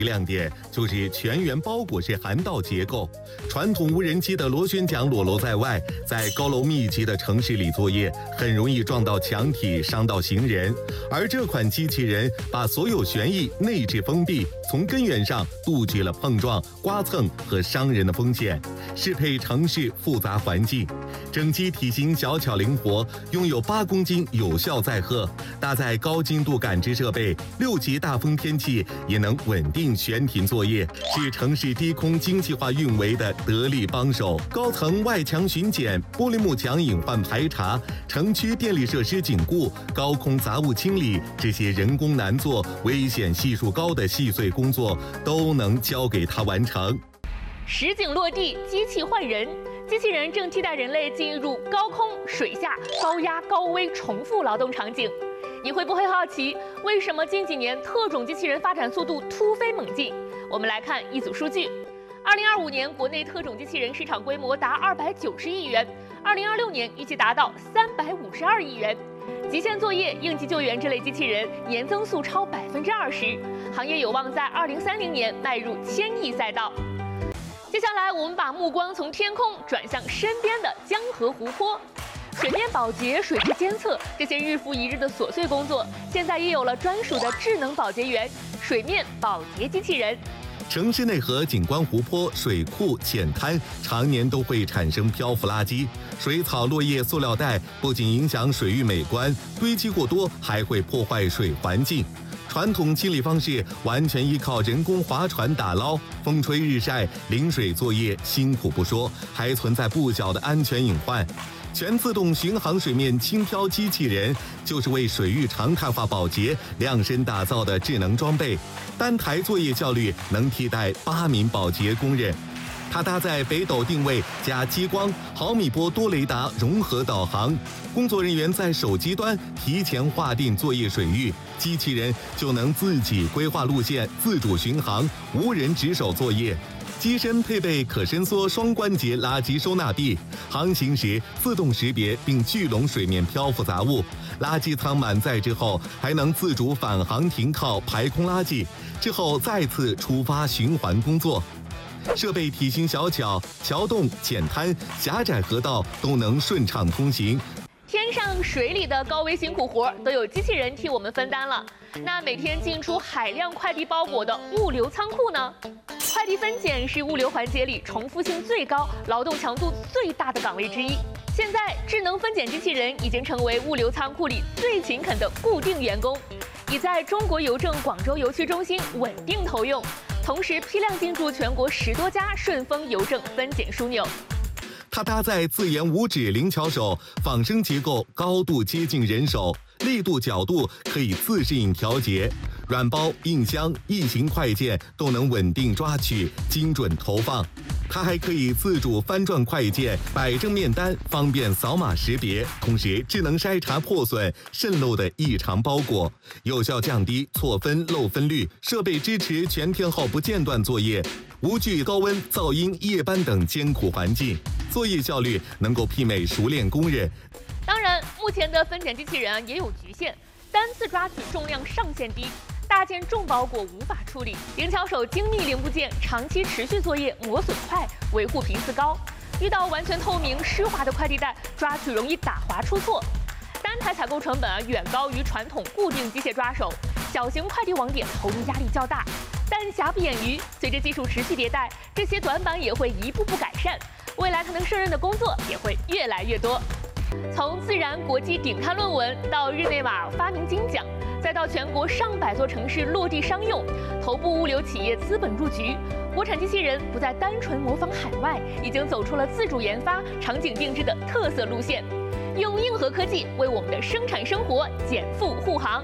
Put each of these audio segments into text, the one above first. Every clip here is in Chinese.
亮点就是全员包裹式涵道结构，传统无人机的螺旋桨裸露在外，在高楼密集的城市里作业，很容易撞到墙体，伤到行人。而这款机器人把所有旋翼内置封闭，从根源上杜绝了碰撞、刮蹭和伤人的风险，适配城市复杂环境。整机体型小巧灵活，拥有8公斤有效载荷，搭载高精度感知设备，6级大风天气也能稳定悬停作业，是城市低空精细化运维的得力帮手。高层外墙巡检、玻璃幕墙隐患排查、城区电力设施紧固、高空杂物清理，这些人工难做、危险系数高的细碎工作，都能交给它完成。 实景落地，机器换人。机器人正替代人类进入高空、水下、高压、高危重复劳动场景。你会不会好奇，为什么近几年特种机器人发展速度突飞猛进？我们来看一组数据：2025年国内特种机器人市场规模达290亿元，2026年预计达到352亿元。极限作业、应急救援这类机器人年增速超20%，行业有望在2030年迈入1000亿赛道。接下来，我们把目光从天空转向身边的江河湖泊。水面保洁、水质监测这些日复一日的琐碎工作，现在也有了专属的智能保洁员——水面保洁机器人。 城市内河、景观湖泊、水库、浅滩常年都会产生漂浮垃圾，水草、落叶、塑料袋不仅影响水域美观，堆积过多还会破坏水环境。传统清理方式完全依靠人工划船打捞，风吹日晒、淋水作业辛苦不说，还存在不小的安全隐患。全自动巡航水面轻飘机器人就是为水域常态化保洁量身打造的智能装备，单台作业效率能替代8名保洁工人。它搭载北斗定位加激光、毫米波多雷达融合导航，工作人员在手机端提前划定作业水域，机器人就能自己规划路线，自主巡航，无人值守作业。机身配备可伸缩双关节垃圾收纳臂，航行时自动识别并聚拢水面漂浮杂物，垃圾舱满载之后还能自主返航停靠排空垃圾，之后再次出发循环工作。设备体型小巧，桥洞、浅滩、狭窄河道都能顺畅通行。 天上水里的高危辛苦活都有机器人替我们分担了。那每天进出海量快递包裹的物流仓库呢？快递分拣是物流环节里重复性最高、劳动强度最大的岗位之一。现在，智能分拣机器人已经成为物流仓库里最勤恳的固定员工，已在中国邮政广州邮区中心稳定投用，同时批量进驻全国10多家顺丰邮政分拣枢纽。 它搭载自研无指灵巧手，仿生结构高度接近人手，力度角度可以自适应调节，软包、硬箱、异形快件都能稳定抓取，精准投放。它还可以自主翻转快件，摆正面单，方便扫码识别，同时智能筛查破损、渗漏的异常包裹，有效降低错分漏分率。设备支持全天候不间断作业，无惧高温、噪音、夜班等艰苦环境，作业效率能够媲美熟练工人。 当然，目前的分拣机器人也有局限，单次抓取重量上限低，大件重包裹无法处理，灵巧手精密零部件长期持续作业磨损快，维护频次高。遇到完全透明湿滑的快递袋，抓取容易打滑出错。单台采购成本远高于传统固定机械抓手，小型快递网点投入压力较大。但瑕不掩瑜，随着技术持续迭代，这些短板也会一步步改善，未来他能胜任的工作也会越来越多。从自然国际顶刊论文到日内瓦发明金奖，再到全国上百座城市落地商用，头部物流企业资本入局，国产机器人不再单纯模仿海外，已经走出了自主研发、场景定制的特色路线，用硬核科技为我们的生产生活减负护航。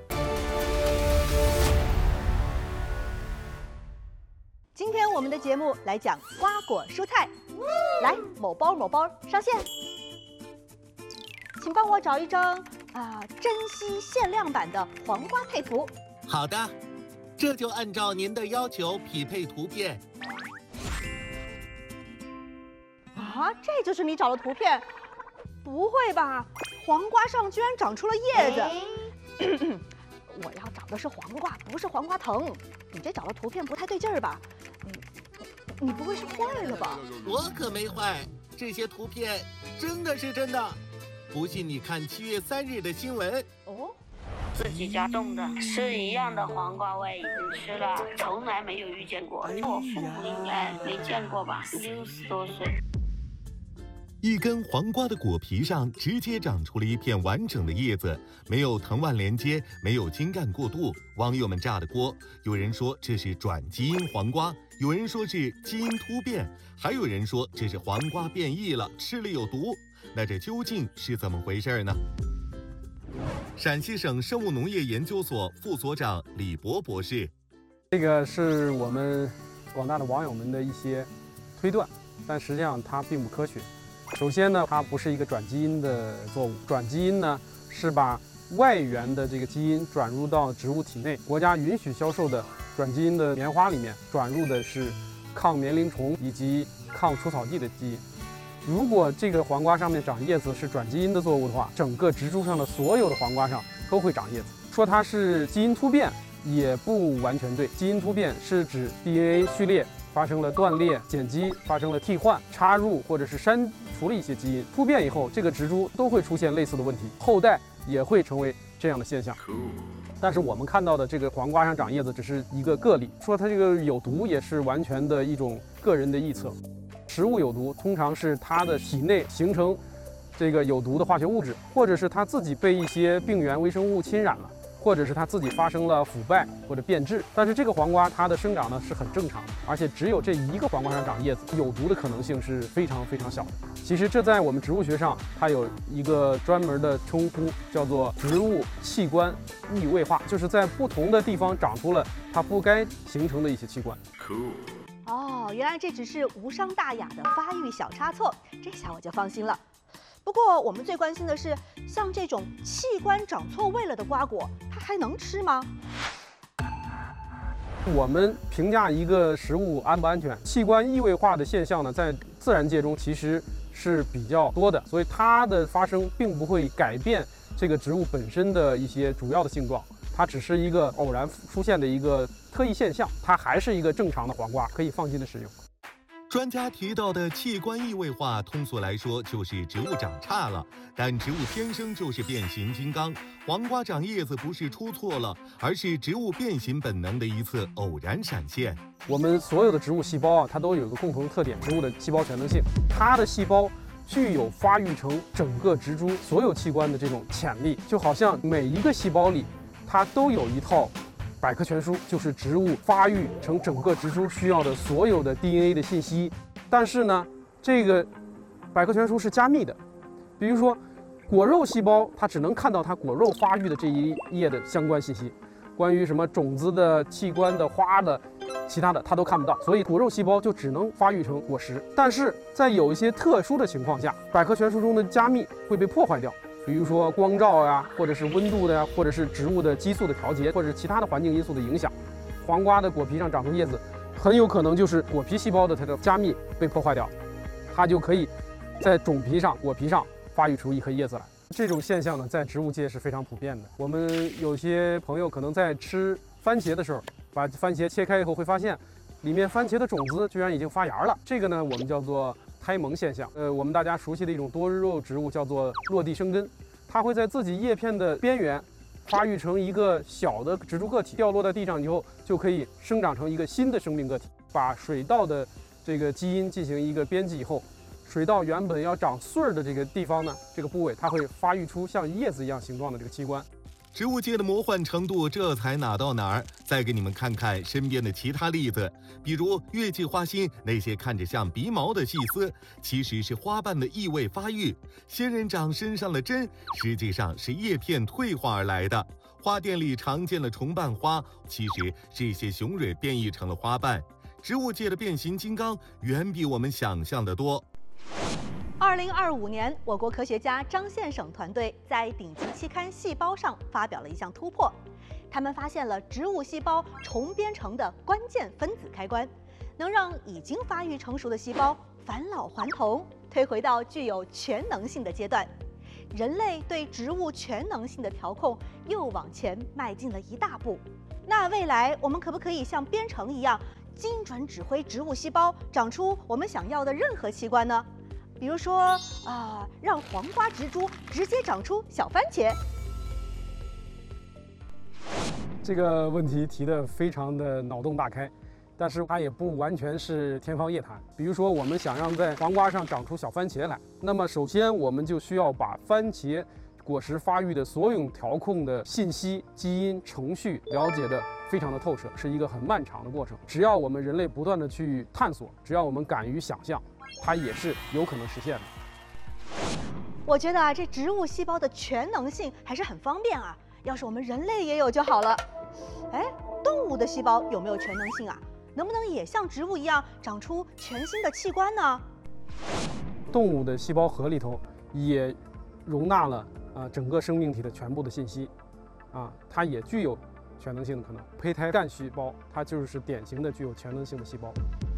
今天我们的节目来讲瓜果蔬菜，来某包上线，请帮我找一张珍稀限量版的黄瓜配图。 好的，这就按照您的要求匹配图片。 这就是你找的图片？不会吧，黄瓜上居然长出了叶子！我要找的是黄瓜，不是黄瓜藤。 你这找的图片不太对劲儿吧？你不会是坏了吧？ 我可没坏，这些图片真的是真的。不信你看7月3日的新闻。 哦， 自己家种的，是一样的黄瓜，我已经吃了，从来没有遇见过。我父母应该没见过吧，60多岁。 一根黄瓜的果皮上直接长出了一片完整的叶子，没有藤蔓连接，没有茎干过渡。网友们炸的锅，有人说这是转基因黄瓜，有人说是基因突变，还有人说这是黄瓜变异了，吃了有毒。那这究竟是怎么回事呢？陕西省生物农业研究所副所长李博博士， 这个是我们广大的网友们的一些推断，但实际上它并不科学。首先呢，它不是一个转基因的作物，转基因呢是把外源的这个基因转入到植物体内。国家允许销售的转基因的棉花里面转入的是抗棉铃虫以及抗除草剂的基因。如果这个黄瓜上面长叶子是转基因的作物的话，整个植株上的所有的黄瓜上都会长叶子。说它是基因突变也不完全对，基因突变是指 DNA 序列发生了断裂、碱基发生了替换、插入或者是删除了一些基因，突变以后，这个植株都会出现类似的问题，后代也会成为这样的现象。但是我们看到的这个黄瓜上长叶子只是一个个例，说它这个有毒也是完全的一种个人的臆测。食物有毒，通常是它的体内形成这个有毒的化学物质，或者是它自己被一些病原微生物侵染了，或者是它自己发生了腐败或者变质。但是这个黄瓜它的生长呢是很正常的，而且只有这一个黄瓜上长叶子，有毒的可能性是非常非常小的。其实这在我们植物学上它有一个专门的称呼，叫做植物器官异位化，就是在不同的地方长出了它不该形成的一些器官。 哦，原来这只是无伤大雅的发育小差错，这下我就放心了。不过我们最关心的是，像这种器官长错位了的瓜果，它还能吃吗？ 我们评价一个食物安不安全，器官异位化的现象呢，在自然界中其实是比较多的，所以它的发生并不会改变这个植物本身的一些主要的性状，它只是一个偶然出现的一个特异现象，它还是一个正常的黄瓜，可以放心的食用。 专家提到的器官异位化，通俗来说就是植物长差了，但植物天生就是变形金刚，黄瓜长叶子不是出错了，而是植物变形本能的一次偶然闪现。 我们所有的植物细胞啊，它都有一个共同的特点，植物的细胞全能性，它的细胞具有发育成整个植株所有器官的这种潜力，就好像每一个细胞里，它都有一套百科全书，就是植物发育成整个植株需要的所有的 DNA 的信息。但是呢，这个百科全书是加密的，比如说果肉细胞，它只能看到它果肉发育的这一页的相关信息，关于什么种子的、器官的、花的、其他的它都看不到，所以果肉细胞就只能发育成果实。但是在有一些特殊的情况下，百科全书中的加密会被破坏掉。比如说光照呀，或者是温度的呀，或者是植物的激素的调节，或者是其他的环境因素的影响，黄瓜的果皮上长出叶子，很有可能就是果皮细胞的它的加密被破坏掉，它就可以在种皮上、果皮上发育出一颗叶子来。这种现象呢，在植物界是非常普遍的。我们有些朋友可能在吃番茄的时候，把番茄切开以后，会发现里面番茄的种子居然已经发芽了。这个呢，我们叫做胎蒙现象。我们大家熟悉的一种多肉植物叫做落地生根，它会在自己叶片的边缘发育成一个小的植株个体，掉落在地上以后，就可以生长成一个新的生命个体。把水稻的这个基因进行一个编辑以后，水稻原本要长穗儿的这个地方呢，这个部位它会发育出像叶子一样形状的这个器官。 植物界的魔幻程度这才哪到哪儿？再给你们看看身边的其他例子，比如月季花心那些看着像鼻毛的细丝，其实是花瓣的异位发育；仙人掌身上的针，实际上是叶片退化而来的。花店里常见的重瓣花，其实是一些雄蕊变异成了花瓣。植物界的变形金刚远比我们想象的多。 2025年，我国科学家张献省团队在顶级期刊《细胞》上发表了一项突破，他们发现了植物细胞重编程的关键分子开关，能让已经发育成熟的细胞返老还童，退回到具有全能性的阶段。人类对植物全能性的调控又往前迈进了一大步。 那未来我们可不可以像编程一样，精准指挥植物细胞长出我们想要的任何器官呢？比如说让黄瓜植株直接长出小番茄。 这个问题提得非常的脑洞大开，但是它也不完全是天方夜谭。比如说，我们想让在黄瓜上长出小番茄来，那么首先我们就需要把番茄果实发育的所有调控的信息、基因程序了解的非常的透彻，是一个很漫长的过程。只要我们人类不断的去探索，只要我们敢于想象，它也是有可能实现的。 我觉得这植物细胞的全能性还是很方便啊，要是我们人类也有就好了。动物的细胞有没有全能性啊？能不能也像植物一样长出全新的器官呢？ 动物的细胞核里头也容纳了整个生命体的全部的信息，它也具有全能性的可能。胚胎干细胞它就是典型的具有全能性的细胞。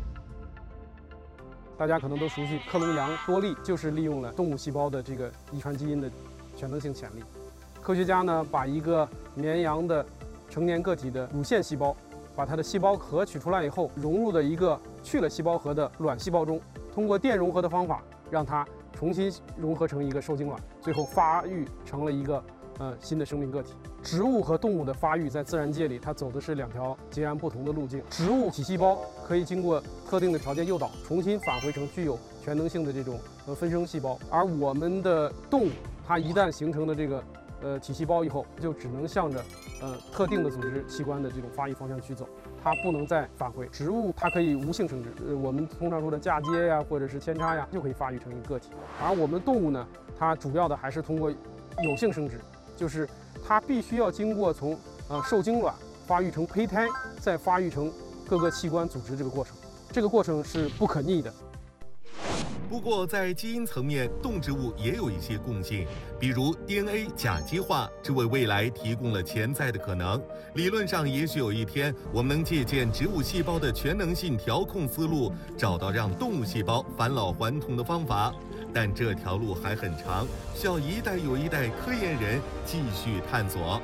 大家可能都熟悉克隆羊多利，就是利用了动物细胞的这个遗传基因的全能性潜力。科学家呢，把一个绵羊的成年个体的乳腺细胞，把它的细胞核取出来以后，融入了一个去了细胞核的卵细胞中，通过电融合的方法，让它重新融合成一个受精卵，最后发育成了一个新的生命个体。植物和动物的发育在自然界里，它走的是两条截然不同的路径。植物体细胞可以经过特定的条件诱导，重新返回成具有全能性的这种分生细胞，而我们的动物，它一旦形成了这个体细胞以后，就只能向着特定的组织器官的这种发育方向去走，它不能再返回。植物它可以无性生殖，我们通常说的嫁接呀，或者是扦插呀，就可以发育成一个个体。而我们动物呢，它主要的还是通过有性生殖，就是它必须要经过从受精卵发育成胚胎，再发育成各个器官组织这个过程，这个过程是不可逆的。 不过，在基因层面，动植物也有一些共性，比如 DNA 甲基化，这为未来提供了潜在的可能。理论上，也许有一天，我们能借鉴植物细胞的全能性调控思路，找到让动物细胞返老还童的方法。但这条路还很长，需要一代又一代科研人继续探索。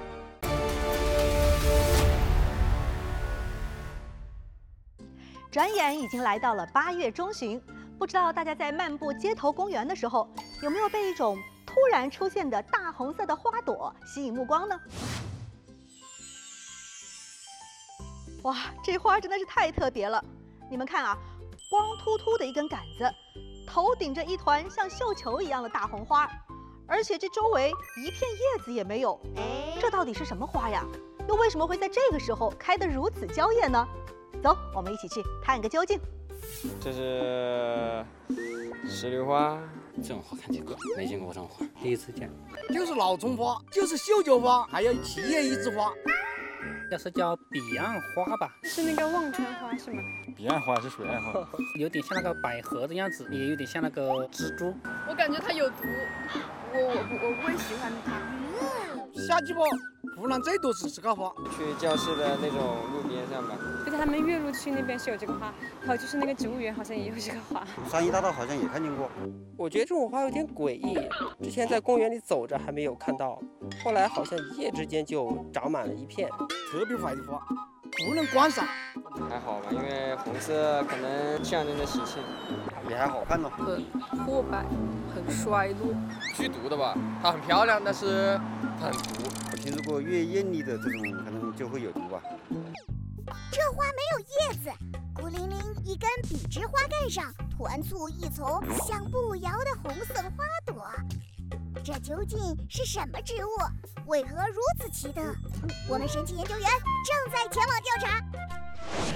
转眼已经来到了8月中旬，不知道大家在漫步街头公园的时候，有没有被一种突然出现的大红色的花朵吸引目光呢？哇，这花真的是太特别了！你们看啊，光秃秃的一根杆子，头顶着一团像绣球一样的大红花，而且这周围一片叶子也没有。这到底是什么花呀？又为什么会在这个时候开得如此娇艳呢？走，我们一起去探个究竟。 这是石榴花， 这种花看见过，没见过这种花，第一次见。 就是老葱花，就是绣球花，还有奇叶一枝花。 要是叫彼岸花吧， 是那个忘川花是吗？ 彼岸花是水岸花， 有点像那个百合的样子，也有点像那个蜘蛛。 我感觉它有毒，我不会喜欢它。 瞎鸡巴，湖南最多是这个花。 去教室的那种路边上吧。 就是他们岳麓区那边是有这个花，还有就是那个植物园好像也有这个花。 三一大道好像也看见过。 我觉得这种花有点诡异，之前在公园里走着还没有看到，后来好像一夜之间就长满了一片。 特别坏的花，不能观赏。 还好吧，因为红色可能象征着喜庆， 也还好看呢。 很破败，很衰落。 剧毒的吧，它很漂亮，但是它很毒。 我听说过越艳丽的这种可能就会有毒吧。 这花没有叶子，孤零零一根笔直花干上团簇一丛像步摇的红色花朵。这究竟是什么植物？为何如此奇特？我们神奇研究员正在前往调查。